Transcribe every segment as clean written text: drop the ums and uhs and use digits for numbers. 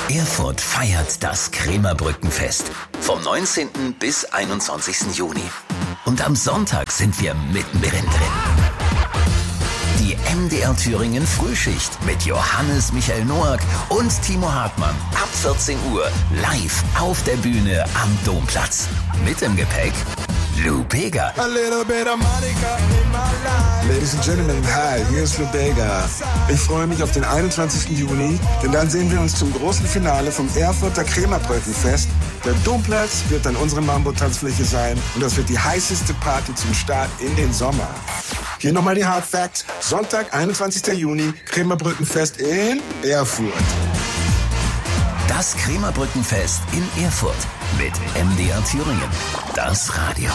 Erfurt feiert das Krämerbrückenfest vom 19. bis 21. Juni. Und am Sonntag sind wir mittendrin drin. Die MDR Thüringen Frühschicht mit Johannes Michael Noack und Timo Hartmann ab 14 Uhr live auf der Bühne am Domplatz. Mit im Gepäck Lou Bega. Ladies and Gentlemen, hi, hier ist Lou Bega. Ich freue mich auf den 21. Juni, denn dann sehen wir uns zum großen Finale vom Erfurter Krämerbrückenfest. Der Domplatz wird dann unsere Mambo-Tanzfläche sein und das wird die heißeste Party zum Start in den Sommer. Hier nochmal die Hard Facts. Sonntag, 21. Juni, Krämerbrückenfest in Erfurt. Das Krämerbrückenfest in Erfurt mit MDR Thüringen. Das Radio.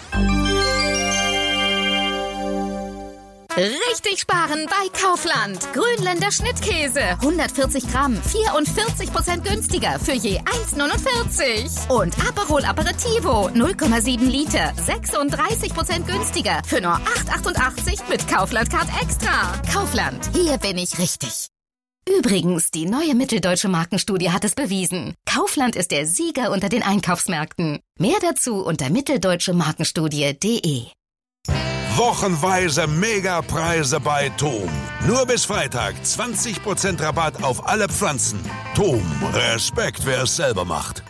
Richtig sparen bei Kaufland. Grünländer Schnittkäse. 140 Gramm, 44% günstiger für je 1,49. Und Aperol Aperitivo, 0,7 Liter, 36% günstiger für nur 8,88 mit Kaufland Card Extra. Kaufland, hier bin ich richtig. Übrigens, die neue Mitteldeutsche Markenstudie hat es bewiesen. Kaufland ist der Sieger unter den Einkaufsmärkten. Mehr dazu unter mitteldeutschemarkenstudie.de. Wochenweise Megapreise bei TOM. Nur bis Freitag 20% Rabatt auf alle Pflanzen. TOM, Respekt, wer es selber macht.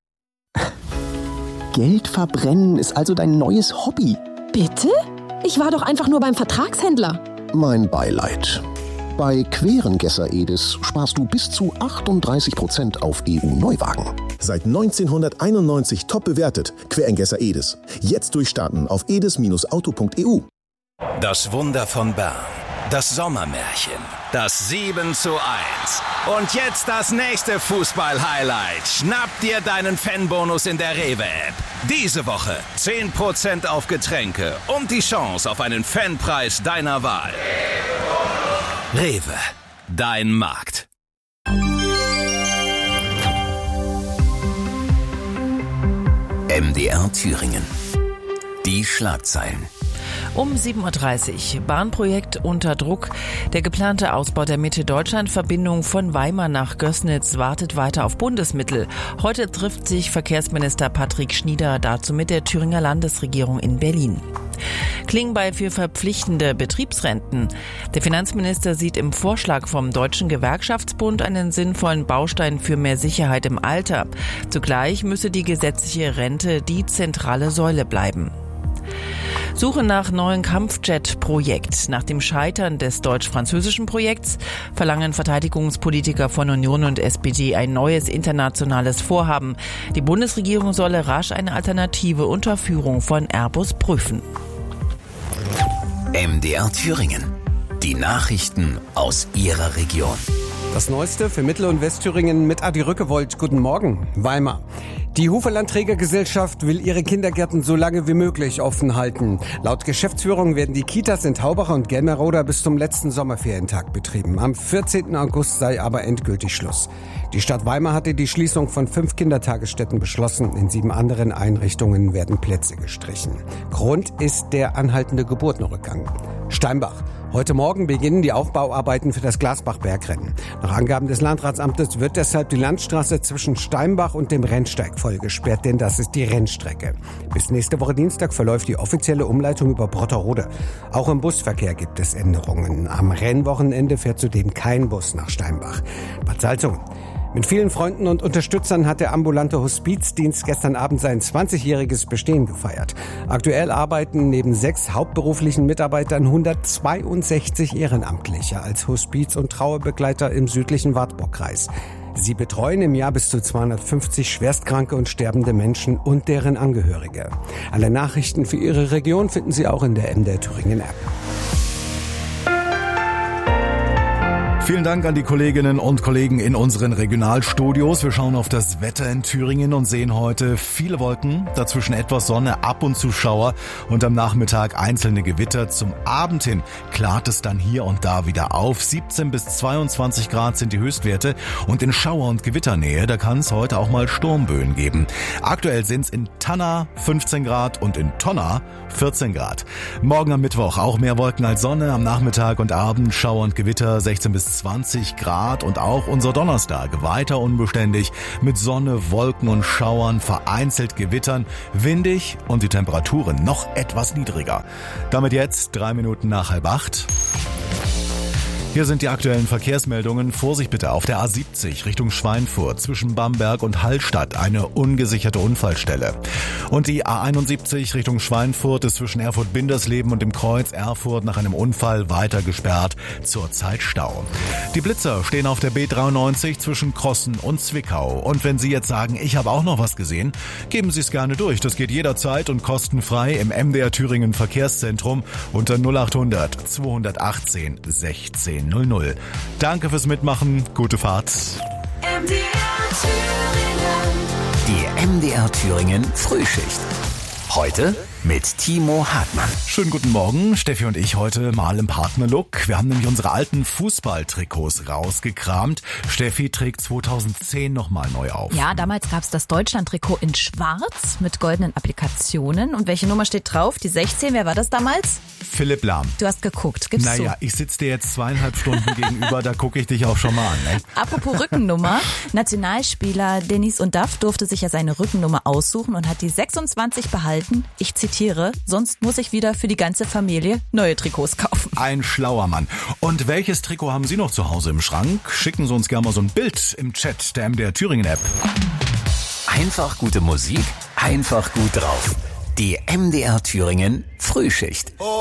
Geld verbrennen ist also dein neues Hobby. Bitte? Ich war doch einfach nur beim Vertragshändler. Mein Beileid. Bei Querengesser Edis sparst du bis zu 38% auf EU-Neuwagen. Seit 1991 top bewertet. Querengesser Edis. Jetzt durchstarten auf edis-auto.eu. Das Wunder von Bern. Das Sommermärchen. Das 7:1. Und jetzt das nächste Fußball-Highlight. Schnapp dir deinen Fanbonus in der Rewe-App. Diese Woche 10% auf Getränke und die Chance auf einen Fanpreis deiner Wahl. Rewe, dein Markt. MDR Thüringen. Die Schlagzeilen. Um 7.30 Uhr. Bahnprojekt unter Druck. Der geplante Ausbau der Mitte-Deutschland-Verbindung von Weimar nach Gößnitz wartet weiter auf Bundesmittel. Heute trifft sich Verkehrsminister Patrick Schnieder dazu mit der Thüringer Landesregierung in Berlin. Klingbeil für verpflichtende Betriebsrenten. Der Finanzminister sieht im Vorschlag vom Deutschen Gewerkschaftsbund einen sinnvollen Baustein für mehr Sicherheit im Alter. Zugleich müsse die gesetzliche Rente die zentrale Säule bleiben. Suche nach neuen Kampfjet-Projekt. Nach dem Scheitern des deutsch-französischen Projekts verlangen Verteidigungspolitiker von Union und SPD ein neues internationales Vorhaben. Die Bundesregierung solle rasch eine Alternative unter Führung von Airbus prüfen. MDR Thüringen. Die Nachrichten aus Ihrer Region. Das Neueste für Mittel- und Westthüringen mit Adi Rückewold. Guten Morgen, Weimar. Die Hufeland-Trägergesellschaft will ihre Kindergärten so lange wie möglich offen halten. Laut Geschäftsführung werden die Kitas in Taubacher und Gelmeroda bis zum letzten Sommerferientag betrieben. Am 14. August sei aber endgültig Schluss. Die Stadt Weimar hatte die Schließung von 5 Kindertagesstätten beschlossen. In 7 anderen Einrichtungen werden Plätze gestrichen. Grund ist der anhaltende Geburtenrückgang. Steinbach. Heute Morgen beginnen die Aufbauarbeiten für das Glasbach-Bergrennen. Nach Angaben des Landratsamtes wird deshalb die Landstraße zwischen Steinbach und dem Rennsteig voll gesperrt, denn das ist die Rennstrecke. Bis nächste Woche Dienstag verläuft die offizielle Umleitung über Brotterode. Auch im Busverkehr gibt es Änderungen. Am Rennwochenende fährt zudem kein Bus nach Steinbach. Bad Salzungen. Mit vielen Freunden und Unterstützern hat der ambulante Hospizdienst gestern Abend sein 20-jähriges Bestehen gefeiert. Aktuell arbeiten neben 6 hauptberuflichen Mitarbeitern 162 Ehrenamtliche als Hospiz- und Trauerbegleiter im südlichen Wartburgkreis. Sie betreuen im Jahr bis zu 250 schwerstkranke und sterbende Menschen und deren Angehörige. Alle Nachrichten für Ihre Region finden Sie auch in der MDR Thüringen App. Vielen Dank an die Kolleginnen und Kollegen in unseren Regionalstudios. Wir schauen auf das Wetter in Thüringen und sehen heute viele Wolken, dazwischen etwas Sonne, ab und zu Schauer und am Nachmittag einzelne Gewitter. Zum Abend hin klart es dann hier und da wieder auf. 17 bis 22 Grad sind die Höchstwerte und in Schauer- und Gewitternähe, da kann es heute auch mal Sturmböen geben. Aktuell sind es in Tanna 15 Grad und in Tonna 14 Grad. Morgen am Mittwoch auch mehr Wolken als Sonne, am Nachmittag und Abend Schauer und Gewitter 16 bis 20 Grad und auch unser Donnerstag weiter unbeständig mit Sonne, Wolken und Schauern, vereinzelt Gewittern, windig und die Temperaturen noch etwas niedriger. Damit jetzt 3 Minuten nach 7:30. Hier sind die aktuellen Verkehrsmeldungen. Vorsicht bitte auf der A70 Richtung Schweinfurt zwischen Bamberg und Hallstatt eine ungesicherte Unfallstelle. Und die A71 Richtung Schweinfurt ist zwischen Erfurt-Bindersleben und dem Kreuz Erfurt nach einem Unfall weiter gesperrt, zurzeit Stau. Die Blitzer stehen auf der B93 zwischen Krossen und Zwickau. Und wenn Sie jetzt sagen, ich habe auch noch was gesehen, geben Sie es gerne durch. Das geht jederzeit und kostenfrei im MDR Thüringen Verkehrszentrum unter 0800 218 16 00. Danke fürs Mitmachen, gute Fahrt. Die MDR Thüringen Frühschicht. Heute mit Timo Hartmann. Schönen guten Morgen, Steffi und ich heute mal im Partnerlook. Wir haben nämlich unsere alten Fußballtrikots rausgekramt. Steffi trägt 2010 nochmal neu auf. Ja, damals gab's das Deutschland-Trikot in schwarz mit goldenen Applikationen. Und welche Nummer steht drauf? Die 16, wer war das damals? Philipp Lahm. Du hast geguckt, gibst du. Naja, ich sitze dir jetzt 2,5 Stunden gegenüber, da gucke ich dich auch schon mal an. Ne? Apropos Rückennummer, Nationalspieler Dennis Undaff durfte sich ja seine Rückennummer aussuchen und hat die 26 behalten. Ich zitiere, sonst muss ich wieder für die ganze Familie neue Trikots kaufen. Ein schlauer Mann. Und welches Trikot haben Sie noch zu Hause im Schrank? Schicken Sie uns gerne mal so ein Bild im Chat der MDR Thüringen App. Einfach gute Musik, einfach gut drauf. Die MDR Thüringen Frühschicht.